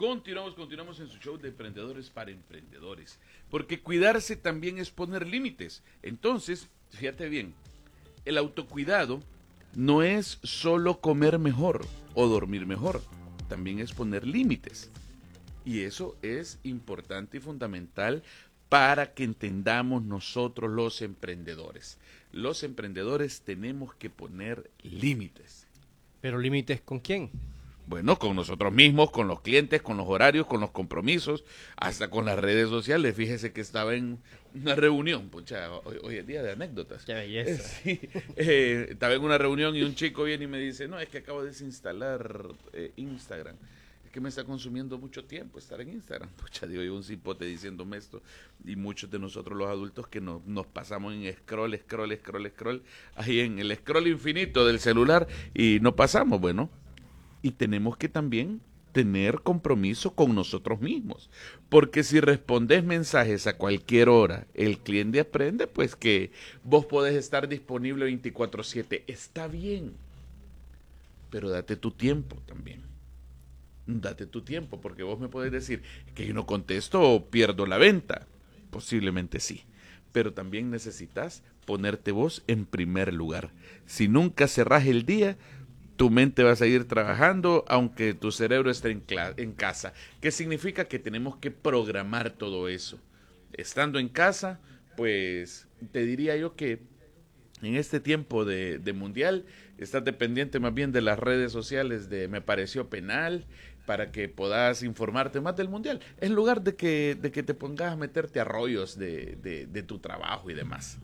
Continuamos en su show de Emprendedores para Emprendedores, porque cuidarse también es poner límites. Entonces, fíjate bien, el autocuidado no es solo comer mejor o dormir mejor, también es poner límites. Y eso es importante y fundamental para que entendamos nosotros los emprendedores. Los emprendedores tenemos que poner límites. ¿Pero límites con quién? Bueno, con nosotros mismos, con los clientes, con los horarios, con los compromisos, hasta con las redes sociales. Fíjese que estaba en una reunión, pucha, hoy es día de anécdotas. ¡Qué belleza! Sí, estaba en una reunión y un chico viene y me dice, no, es que acabo de desinstalar Instagram. Es que me está consumiendo mucho tiempo estar en Instagram. Pucha, digo yo, un cipote diciéndome esto. Y muchos de nosotros los adultos que nos pasamos en scroll, ahí en el scroll infinito del celular y no pasamos, bueno. Y tenemos que también tener compromiso con nosotros mismos. Porque si respondes mensajes a cualquier hora, el cliente aprende pues que vos podés estar disponible 24/7. Está bien, pero date tu tiempo también. Date tu tiempo, porque vos me podés decir que yo no contesto o pierdo la venta. Posiblemente sí. Pero también necesitas ponerte vos en primer lugar. Si nunca cerrás el día, tu mente va a seguir trabajando aunque tu cerebro esté en casa. ¿Qué significa? Que tenemos que programar todo eso. Estando en casa, pues te diría yo que en este tiempo de mundial, estás dependiente más bien de las redes sociales de Me Pareció Penal, para que puedas informarte más del mundial, en lugar de que te pongas a meterte a rollos de tu trabajo y demás.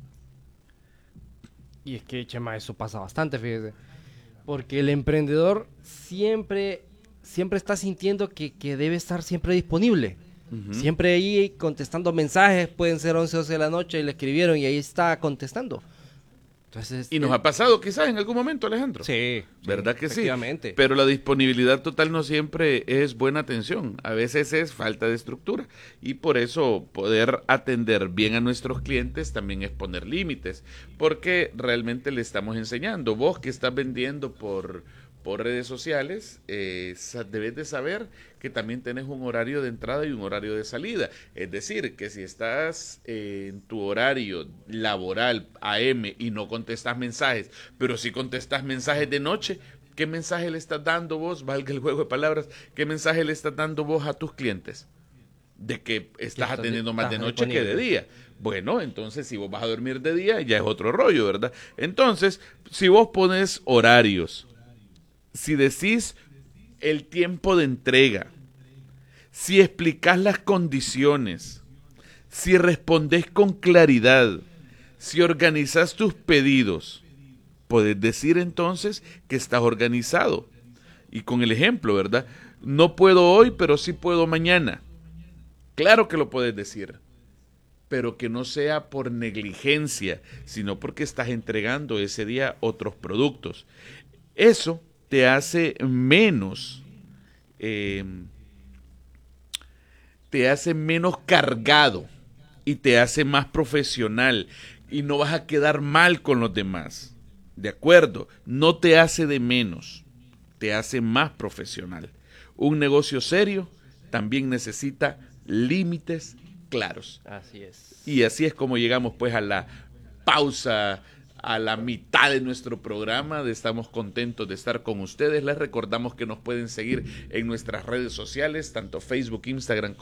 Y es que, Chema, eso pasa bastante, fíjese. Porque el emprendedor siempre está sintiendo que debe estar siempre disponible. Uh-huh. Siempre ahí contestando mensajes, pueden ser 11 o 12 de la noche y le escribieron y ahí está contestando. Entonces, y nos ha pasado quizás en algún momento, Alejandro. Sí. ¿Verdad que sí? Efectivamente. Pero la disponibilidad total no siempre es buena atención. A veces es falta de estructura. Y por eso poder atender bien a nuestros clientes también es poner límites. Porque realmente le estamos enseñando. Vos que estás vendiendo por redes sociales, debes de saber que también tenés un horario de entrada y un horario de salida. Es decir, que si estás en tu horario laboral AM y no contestas mensajes, pero si contestas mensajes de noche, ¿qué mensaje le estás dando vos? Valga el juego de palabras, ¿qué mensaje le estás dando vos a tus clientes? De que estás atendiendo más de noche que de día. Bueno, entonces si vos vas a dormir de día, ya es otro rollo, ¿verdad? Entonces, si vos pones horarios, si decís el tiempo de entrega, si explicás las condiciones, si respondés con claridad, si organizás tus pedidos, podés decir entonces que estás organizado. Y con el ejemplo, ¿verdad? No puedo hoy, pero sí puedo mañana. Claro que lo puedes decir, pero que no sea por negligencia, sino porque estás entregando ese día otros productos. Eso te hace menos cargado y te hace más profesional y no vas a quedar mal con los demás. ¿De acuerdo? No te hace de menos, te hace más profesional. Un negocio serio también necesita límites claros. Así es. Y así es como llegamos pues a la pausa, a la mitad de nuestro programa. Estamos contentos de estar con ustedes. Les recordamos que nos pueden seguir en nuestras redes sociales, tanto Facebook, Instagram